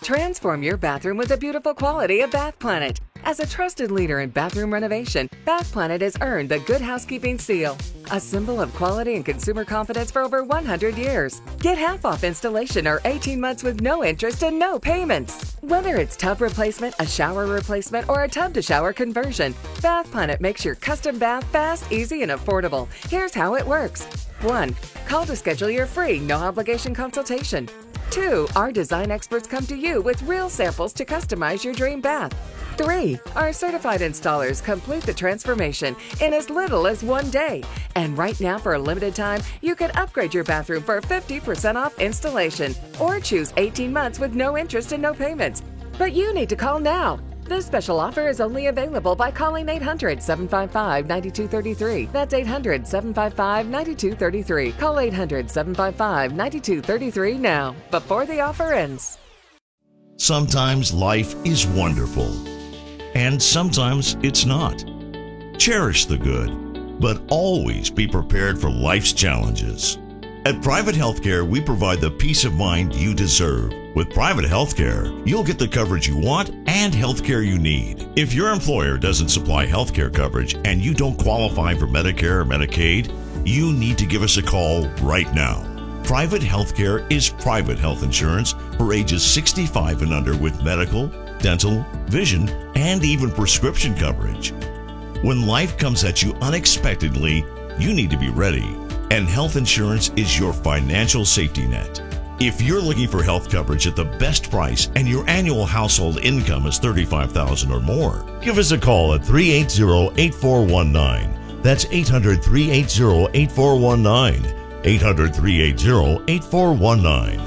Transform your bathroom with the beautiful quality of Bath Planet. As a trusted leader in bathroom renovation, Bath Planet has earned the Good Housekeeping seal, a symbol of quality and consumer confidence for over 100 years. Get half off installation or 18 months with no interest and no payments. Whether it's tub replacement, a shower replacement, or a tub-to-shower conversion, Bath Planet makes your custom bath fast, easy, and affordable. Here's how it works. 1. Call to schedule your free, no-obligation consultation. 2. Our design experts come to you with real samples to customize your dream bath. 3. Our certified installers complete the transformation in as little as 1 day. And right now, for a limited time, you can upgrade your bathroom for 50% off installation or choose 18 months with no interest and no payments. But you need to call now. This special offer is only available by calling 800-755-9233. That's 800-755-9233. Call 800-755-9233 now, before the offer ends. Sometimes life is wonderful, and sometimes it's not. Cherish the good, but always be prepared for life's challenges. At Private Healthcare, we provide the peace of mind you deserve. With Private Healthcare, you'll get the coverage you want and healthcare you need. If your employer doesn't supply healthcare coverage and you don't qualify for Medicare or Medicaid, you need to give us a call right now. Private Healthcare is private health insurance for ages 65 and under with medical, dental, vision, and even prescription coverage. When life comes at you unexpectedly, you need to be ready, and health insurance is your financial safety net. If you're looking for health coverage at the best price and your annual household income is $35,000 or more, give us a call at 380-8419. That's 800-380-8419. 800-380-8419.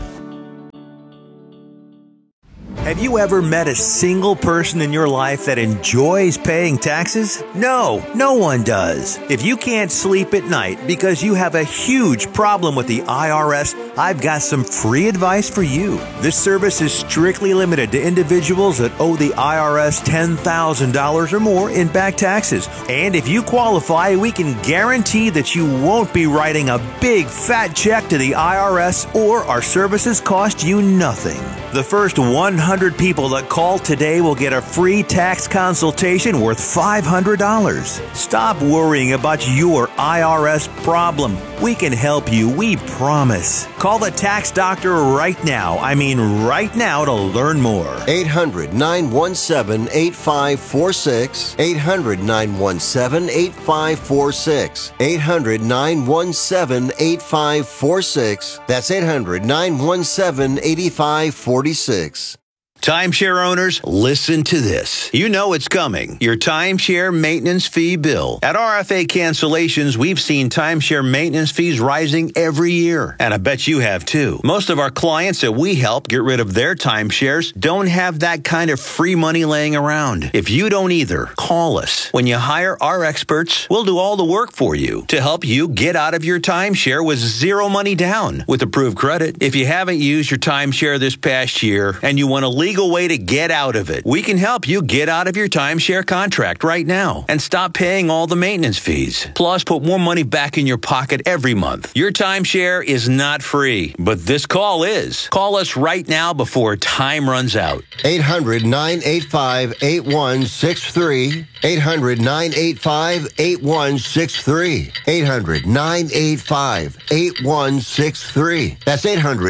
Have you ever met a single person in your life that enjoys paying taxes? No, no one does. If you can't sleep at night because you have a huge problem with the IRS, I've got some free advice for you. This service is strictly limited to individuals that owe the IRS $10,000 or more in back taxes. And if you qualify, we can guarantee that you won't be writing a big fat check to the IRS, or our services cost you nothing. The first 100 people that call today will get a free tax consultation worth $500. Stop worrying about your IRS problem. We can help you, we promise. Call the tax doctor right now. I mean right now, to learn more. 800-917-8546. 800-917-8546. 800-917-8546. That's 800-917-8546. Timeshare owners, listen to this. You know it's coming. Your timeshare maintenance fee bill. At RFA Cancellations, we've seen timeshare maintenance fees rising every year. And I bet you have too. Most of our clients that we help get rid of their timeshares don't have that kind of free money laying around. If you don't either, call us. When you hire our experts, we'll do all the work for you to help you get out of your timeshare with zero money down with approved credit. If you haven't used your timeshare this past year and you want to legal way to get out of it, we can help you get out of your timeshare contract right now and stop paying all the maintenance fees. Plus, put more money back in your pocket every month. Your timeshare is not free, but this call is. Call us right now before time runs out. 800-985-8163. 800-985-8163. 800-985-8163. That's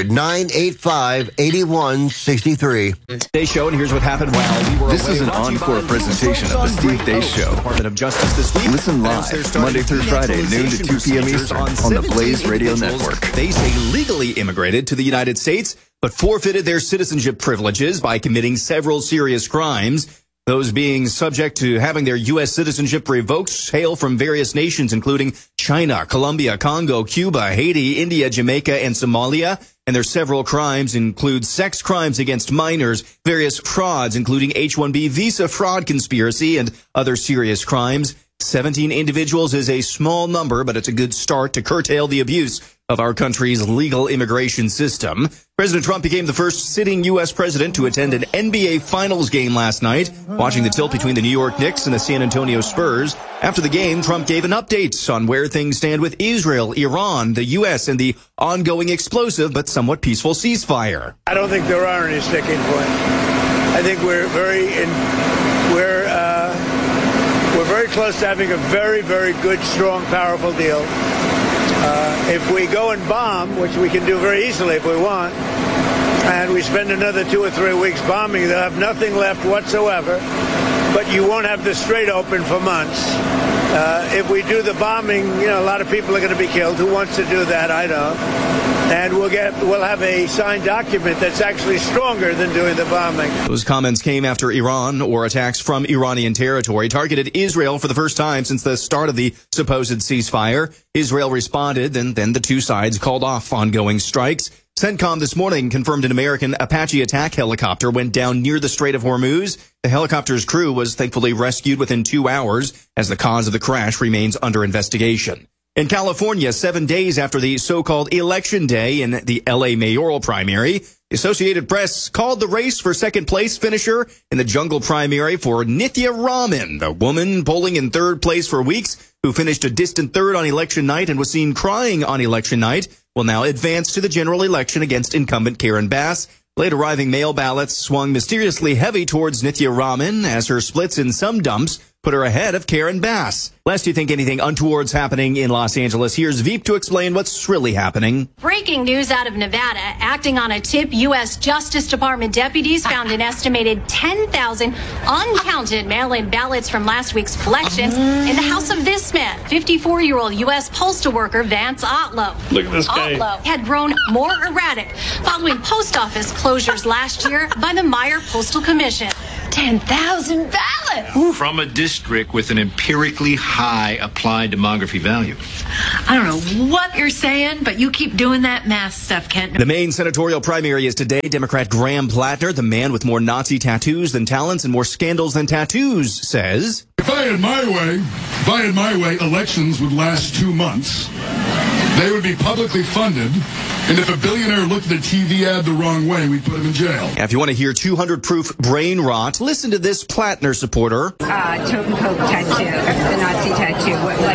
800-985-8163. Today's show, and here's what happened while we were This is an encore presentation of the Steve Deace Show. Department of Justice this week. Listen live, Monday through Friday, noon to 2 p.m. Eastern, on the Blaze Radio Network. They say legally immigrated to the United States, but forfeited their citizenship privileges by committing several serious crimes. Those being subject to having their U.S. citizenship revoked hail from various nations, including China, Colombia, Congo, Cuba, Haiti, India, Jamaica, and Somalia. And their several crimes include sex crimes against minors, various frauds, including H-1B visa fraud conspiracy, and other serious crimes. 17 individuals is a small number, but it's a good start to curtail the abuse of our country's legal immigration system. President Trump became the first sitting U.S. president to attend an NBA Finals game last night, watching the tilt between the New York Knicks and the San Antonio Spurs. After the game, Trump gave an update on where things stand with Israel, Iran, the U.S., and the ongoing explosive but somewhat peaceful ceasefire. I don't think there are any sticking points. I think we're very close to having a very, very good, strong, powerful deal. If we go and bomb, which we can do very easily if we want, and we spend another 2 or 3 weeks bombing, they'll have nothing left whatsoever, but you won't have the Strait open for months. If we do the bombing, a lot of people are going to be killed. Who wants to do that? I don't. And we'll have a signed document that's actually stronger than doing the bombing. Those comments came after Iran, or attacks from Iranian territory, targeted Israel for the first time since the start of the supposed ceasefire. Israel responded, and then the two sides called off ongoing strikes. CENTCOM this morning confirmed an American Apache attack helicopter went down near the Strait of Hormuz. The helicopter's crew was thankfully rescued within 2 hours, as the cause of the crash remains under investigation. In California, 7 days after the so-called Election Day in the L.A. mayoral primary, the Associated Press called the race for second-place finisher in the jungle primary for Nithya Raman, the woman polling in third place for weeks, who finished a distant third on election night and was seen crying on election night, will now advance to the general election against incumbent Karen Bass. Late arriving mail ballots swung mysteriously heavy towards Nithya Raman as her splits in some dumps put her ahead of Karen Bass. Lest you think anything untoward's happening in Los Angeles, here's Veep to explain what's really happening. Breaking news out of Nevada. Acting on a tip, U.S. Justice Department deputies found an estimated 10,000 uncounted mail-in ballots from last week's elections in the house of this man, 54-year-old U.S. postal worker Vance Otlow. Look at this guy. Otlow had grown more erratic following post office closures last year by the Meyer Postal Commission. 10,000 ballots! From a district with an empirically high applied demography value. I don't know what you're saying, but you keep doing that math stuff, Kent. The Maine senatorial primary is today. Democrat Graham Plattner, the man with more Nazi tattoos than talents and more scandals than tattoos, says, If I had my way, elections would last 2 months. They would be publicly funded, and if a billionaire looked at a TV ad the wrong way, we'd put him in jail. Now, if you want to hear 200-proof brain rot, listen to this Plattner supporter. Totem Pope tattoo, the Nazi tattoo.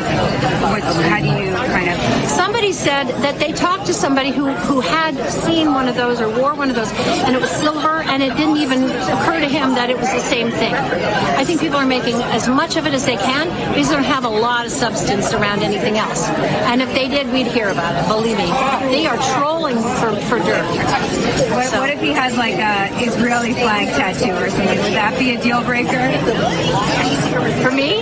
How do you kind of... Somebody said that they talked to somebody who had seen one of those or wore one of those, and it was silver, and it didn't even occur to him that it was the same thing. I think people are making as much of it as they can because they don't have a lot of substance around anything else. And if they did, we'd hear about it, believe me. They are trolling for dirt. What if he has like a Israeli flag tattoo or something? Would that be a deal breaker? For me?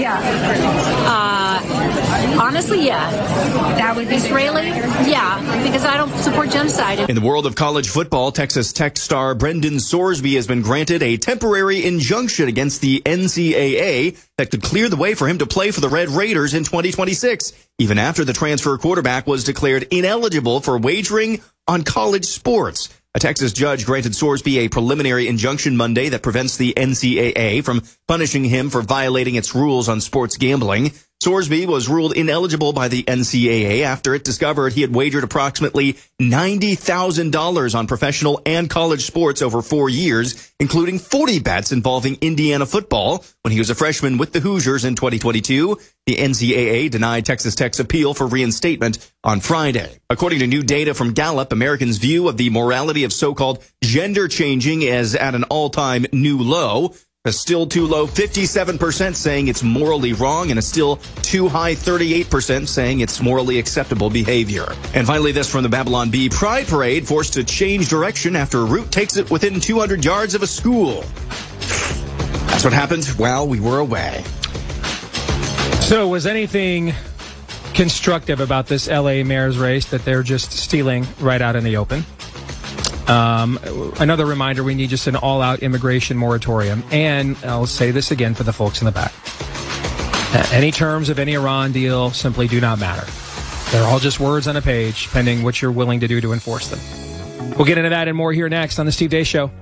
Yeah. Honestly, yeah. That would be Israeli? Yeah, because I don't support genocide. In the world of college football, Texas Tech star Brendan Sorsby has been granted a temporary injunction against the NCAA that could clear the way for him to play for the Red Raiders in 2026, even after the transfer quarterback was declared ineligible for wagering on college sports. A Texas judge granted Sorsby a preliminary injunction Monday that prevents the NCAA from punishing him for violating its rules on sports gambling. Sorsby was ruled ineligible by the NCAA after it discovered he had wagered approximately $90,000 on professional and college sports over 4 years, including 40 bets involving Indiana football when he was a freshman with the Hoosiers in 2022. The NCAA denied Texas Tech's appeal for reinstatement on Friday. According to new data from Gallup, Americans' view of the morality of so-called gender changing is at an all-time new low. A still too low 57% saying it's morally wrong, and a still too high 38% saying it's morally acceptable behavior. And finally, this from the Babylon Bee Pride Parade, forced to change direction after a route takes it within 200 yards of a school. That's what happened while we were away. So was anything constructive about this LA mayor's race that they're just stealing right out in the open? Another reminder, we need just an all-out immigration moratorium. And I'll say this again for the folks in the back. Any terms of any Iran deal simply do not matter. They're all just words on a page, pending what you're willing to do to enforce them. We'll get into that and more here next on The Steve Deace Show.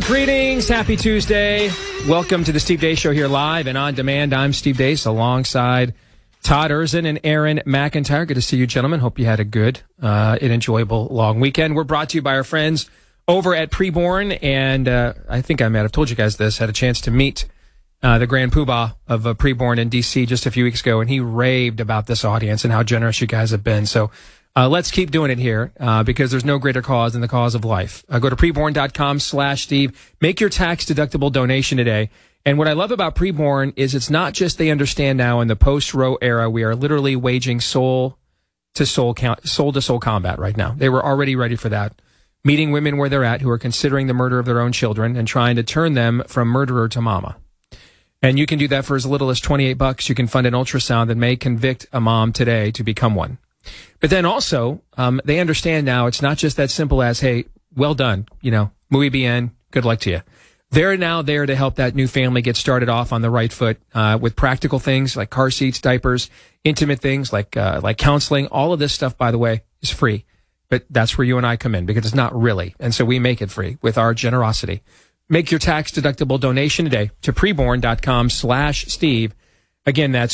Greetings. Happy Tuesday. Welcome to the Steve Deace Show here live and on demand. I'm Steve Deace alongside Todd Erzin and Aaron McIntyre. Good to see you, gentlemen. Hope you had a good and enjoyable long weekend. We're brought to you by our friends over at Preborn, and I think I might have told you guys this. Had a chance to meet the Grand Poobah of Preborn in D.C. just a few weeks ago, and he raved about this audience and how generous you guys have been. So let's keep doing it here because there's no greater cause than the cause of life. Go to preborn.com/Steve. Make your tax-deductible donation today. And what I love about Preborn is it's not just they understand now in the post-Roe era, we are literally waging soul-to-soul combat right now. They were already ready for that. Meeting women where they're at who are considering the murder of their own children and trying to turn them from murderer to mama. And you can do that for as little as $28. You can fund an ultrasound that may convict a mom today to become one. But then also, they understand now it's not just that simple as, hey, well done, muy bien, good luck to you. They're now there to help that new family get started off on the right foot with practical things like car seats, diapers, intimate things like counseling. All of this stuff, by the way, is free. But that's where you and I come in because it's not really. And so we make it free with our generosity. Make your tax-deductible donation today to preborn.com/Steve. Again, that's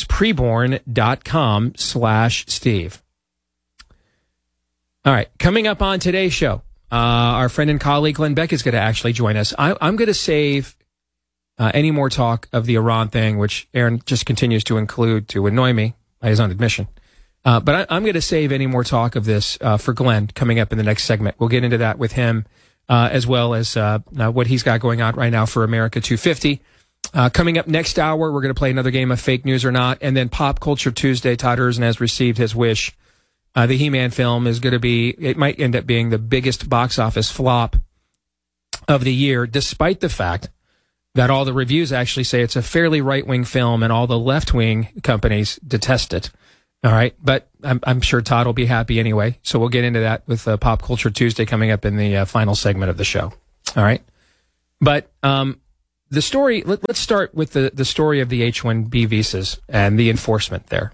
preborn.com/Steve. All right, coming up on today's show, our friend and colleague Glenn Beck is going to actually join us. I'm going to save any more talk of the Iran thing, which Aaron just continues to include to annoy me by his own admission. But I'm going to save any more talk of this for Glenn coming up in the next segment. We'll get into that with him as well as what he's got going on right now for America 250. Coming up next hour, we're going to play another game of Fake News or Not. And then Pop Culture Tuesday, Todd Erzin has received his wish. The He-Man film is going to be, it might end up being the biggest box office flop of the year, despite the fact that all the reviews actually say it's a fairly right-wing film and all the left-wing companies detest it. All right. But I'm sure Todd will be happy anyway. So we'll get into that with Pop Culture Tuesday coming up in the final segment of the show. All right. But the story, let's start with the story of the H-1B visas and the enforcement there.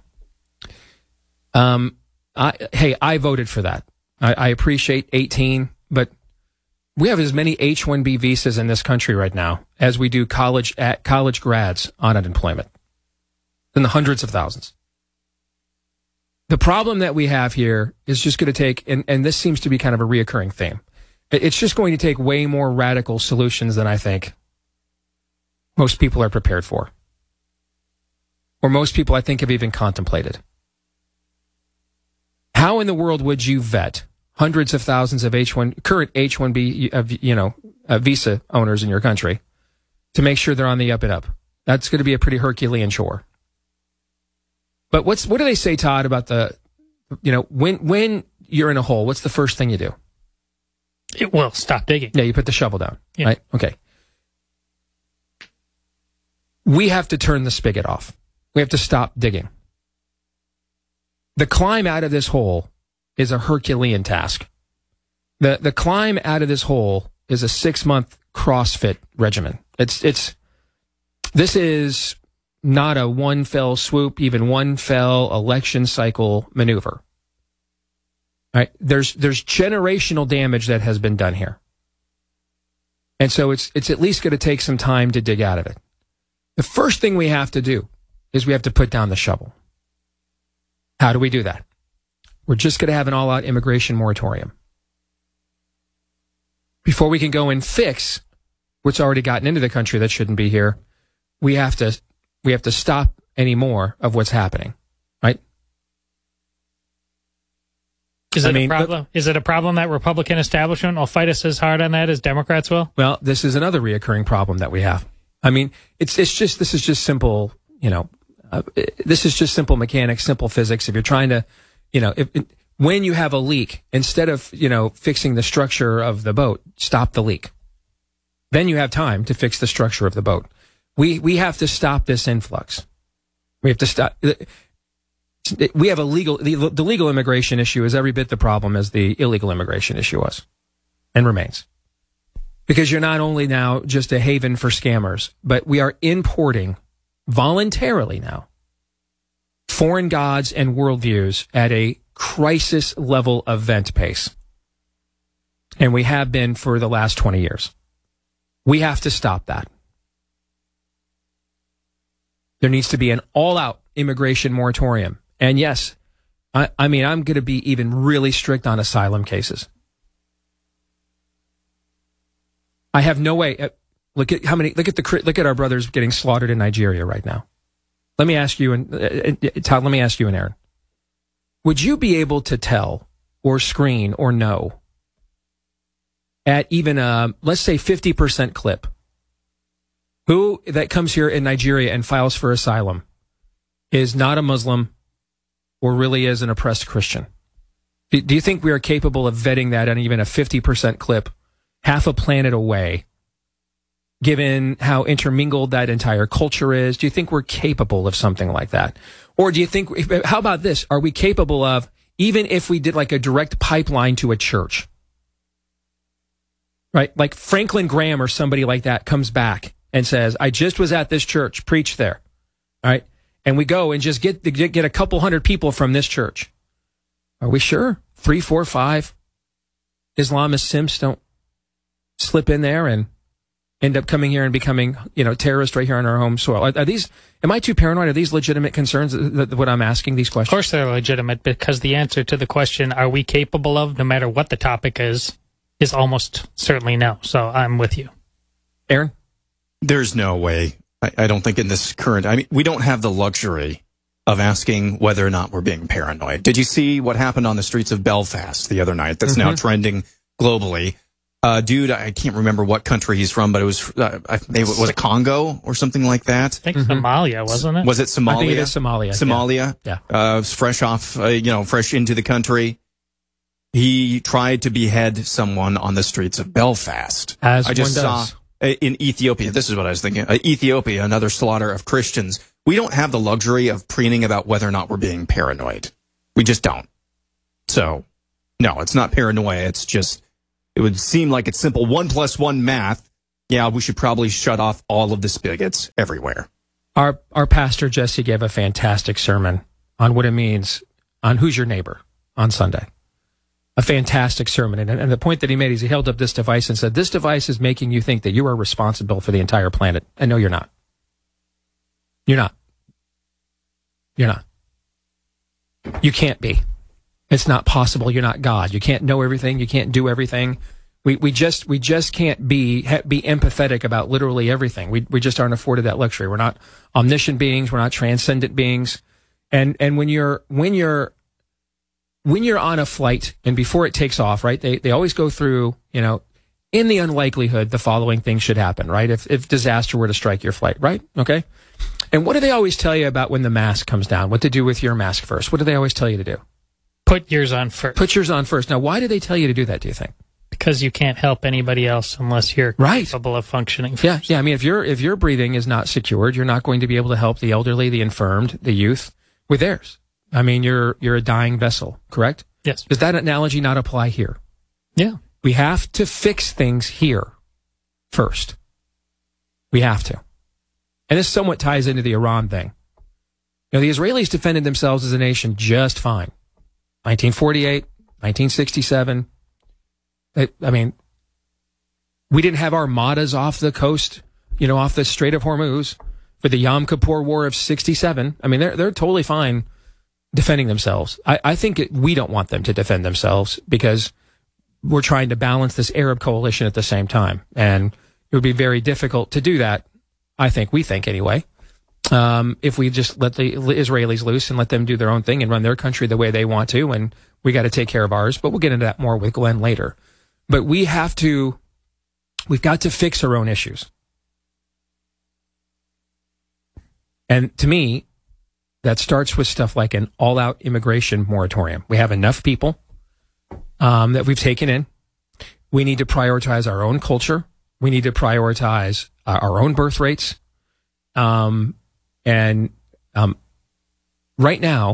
I voted for that. I appreciate 18, but we have as many H-1B visas in this country right now as we do college grads on unemployment, in the hundreds of thousands. The problem that we have here is just going to take, and this seems to be kind of a reoccurring theme, it's just going to take way more radical solutions than I think most people are prepared for, or most people I think have even contemplated. How in the world would you vet hundreds of thousands of current H-1B, visa owners in your country to make sure they're on the up and up? That's going to be a pretty Herculean chore. But what do they say, Todd, about when you're in a hole, what's the first thing you do? Stop digging. Yeah, you put the shovel down, right? Okay. We have to turn the spigot off. We have to stop digging. The climb out of this hole is a Herculean task. The climb out of this hole is a 6-month CrossFit regimen. This is not a one fell swoop, even one fell election cycle maneuver. All right? There's generational damage that has been done here. And so it's at least going to take some time to dig out of it. The first thing we have to do is we have to put down the shovel. How do we do that? We're just going to have an all-out immigration moratorium. Before we can go and fix what's already gotten into the country that shouldn't be here, we have to stop any more of what's happening, right? Is it a problem? Is it a problem that Republican establishment will fight us as hard on that as Democrats will? Well, this is another reoccurring problem that we have. I mean, this is just simple, this is just simple mechanics, simple physics. If you're trying to, when you have a leak, instead of, fixing the structure of the boat, stop the leak. Then you have time to fix the structure of the boat. We have to stop this influx. We have to stop. We have the legal immigration issue is every bit the problem as the illegal immigration issue was and remains. Because you're not only now just a haven for scammers, but we are importing voluntarily now foreign gods and worldviews at a crisis level event pace. And we have been for the last 20 years. We have to stop that. There needs to be an all-out immigration moratorium. And yes, I mean, I'm going to be even really strict on asylum cases. I have no way. Look at our brothers getting slaughtered in Nigeria right now. Let me ask you, Todd, let me ask you and Aaron. Would you be able to tell or screen or know at even a, let's say, 50% clip, who that comes here in Nigeria and files for asylum is not a Muslim or really is an oppressed Christian? Do you think we are capable of vetting that on even a 50% clip, half a planet away, given how intermingled that entire culture is? Do you think we're capable of something like that? Or do you think, how about this? Are we capable of, even if we did like a direct pipeline to a church, right? Like Franklin Graham or somebody like that comes back and says, I just was at this church, preached there, all right? And we go and just get a couple hundred people from this church. Are we sure 3, 4, 5 Islamist simps don't slip in there and end up coming here and becoming, terrorists right here on our home soil? Are these, am I too paranoid? Are these legitimate concerns, what I'm asking these questions? Of course they're legitimate, because the answer to the question, are we capable of, no matter what the topic is almost certainly no. So I'm with you. Aaron? There's no way. I don't think in this current, we don't have the luxury of asking whether or not we're being paranoid. Did you see what happened on the streets of Belfast the other night? That's now trending globally. Dude, I can't remember what country he's from, but it was, was it Congo or something like that? I think Somalia, wasn't it? Was it Somalia? I think it is Somalia. Somalia? Yeah. Was fresh off, fresh into the country. He tried to behead someone on the streets of Belfast. As I just one saw does. In Ethiopia. This is what I was thinking. Ethiopia, another slaughter of Christians. We don't have the luxury of preening about whether or not we're being paranoid. We just don't. So, no, it's not paranoia. It's just, it would seem like it's simple 1 + 1 math. Yeah, we should probably shut off all of the spigots everywhere. Our pastor, Jesse, gave a fantastic sermon on what it means on Who's Your Neighbor on Sunday. A fantastic sermon. And the point that he made is he held up this device and said, this device is making you think that you are responsible for the entire planet. And no, you're not. You're not. You're not. You can't be. It's not possible. You're not God. You can't know everything. You can't do everything. We just can't be empathetic about literally everything. We just aren't afforded that luxury. We're not omniscient beings. We're not transcendent beings. And when you're on a flight and before it takes off, right? They always go through, in the unlikelihood the following things should happen, right? If disaster were to strike your flight, right? Okay. And what do they always tell you about when the mask comes down? What to do with your mask first? What do they always tell you to do? Put yours on first. Put yours on first. Now, why do they tell you to do that, do you think? Because you can't help anybody else unless you're capable of functioning first. Yeah. I mean, if your breathing is not secured, you're not going to be able to help the elderly, the infirmed, the youth with theirs. I mean, you're a dying vessel, correct? Yes. Does that analogy not apply here? Yeah. We have to fix things here first. We have to. And this somewhat ties into the Iran thing. The Israelis defended themselves as a nation just fine. 1948, 1967. We didn't have armadas off the coast, off the Strait of Hormuz for the Yom Kippur War of 67. I mean, they're totally fine defending themselves. I think we don't want them to defend themselves because we're trying to balance this Arab coalition at the same time. And it would be very difficult to do that, we think anyway, if we just let the Israelis loose and let them do their own thing and run their country the way they want to, and we got to take care of ours. But we'll get into that more with Glenn later. But we've got to fix our own issues. And to me, that starts with stuff like an all-out immigration moratorium. We have enough people that we've taken in. We need to prioritize our own culture. We need to prioritize our own birth rates. Right now,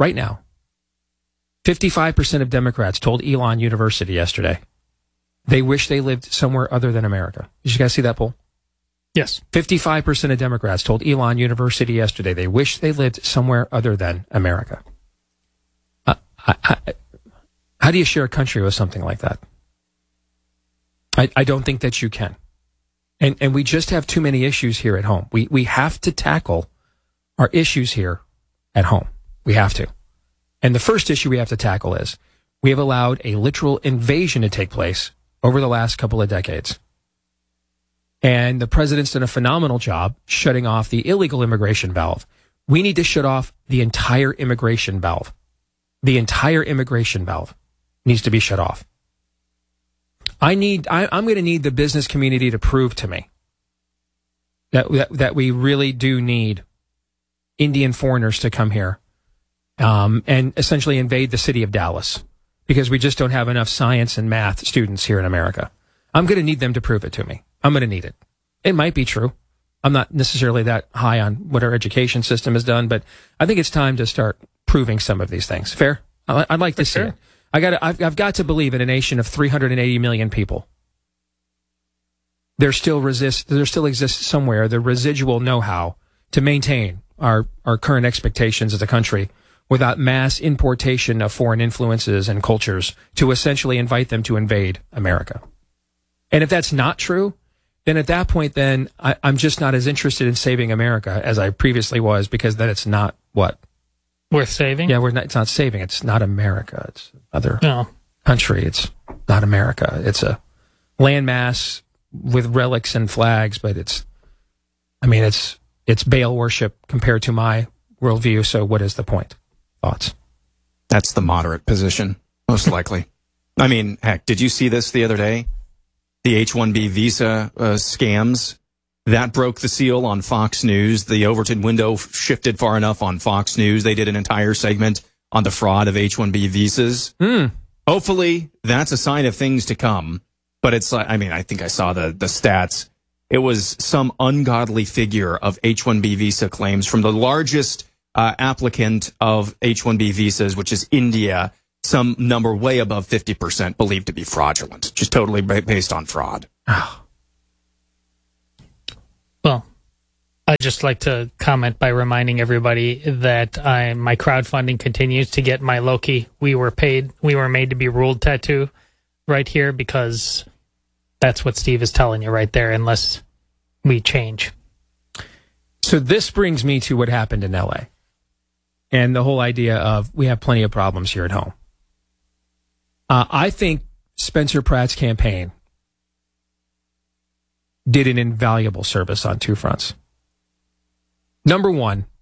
55% of Democrats told Elon University yesterday they wish they lived somewhere other than America. Did you guys see that poll? Yes. 55% of Democrats told Elon University yesterday they wish they lived somewhere other than America. How do you share a country with something like that? I don't think that you can. And we just have too many issues here at home. We have to tackle our issues here at home. We have to. And the first issue we have to tackle is we have allowed a literal invasion to take place over the last couple of decades. And the president's done a phenomenal job shutting off the illegal immigration valve. We need to shut off the entire immigration valve. The entire immigration valve needs to be shut off. I'm going to need the business community to prove to me that we really do need Indian foreigners to come here and essentially invade the city of Dallas because we just don't have enough science and math students here in America. I'm going to need them to prove it to me. I'm going to need it. It might be true. I'm not necessarily that high on what our education system has done, but I think it's time to start proving some of these things. Fair? I'd like to see it. I've got to believe in a nation of 380 million people. There still exists somewhere the residual know-how to maintain our current expectations as a country without mass importation of foreign influences and cultures to essentially invite them to invade America. And if that's not true, then at that point, then I'm just not as interested in saving America as I previously was, because then it's not what? Worth saving? Yeah, it's not saving. It's not America. It's another country. It's not America. It's a landmass with relics and flags, but it's Baal worship compared to my worldview. So what is the point? Thoughts? That's the moderate position, most likely. I mean, heck, did you see this the other day? The H-1B visa scams. That broke the seal on Fox News. The Overton window shifted far enough on Fox News. They did an entire segment on the fraud of H-1B visas. Hopefully, that's a sign of things to come. But it's like, I think I saw the stats. It was some ungodly figure of H-1B visa claims from the largest applicant of H-1B visas, which is India. Some number way above 50% believed to be fraudulent, just totally based on fraud. Well, I'd just like to comment by reminding everybody that my crowdfunding continues to get my Loki We Were Made to Be Ruled tattoo right here, because that's what Steve is telling you right there, unless we change. So this brings me to what happened in L.A. and the whole idea of we have plenty of problems here at home. I think Spencer Pratt's campaign did an invaluable service on two fronts. Number one,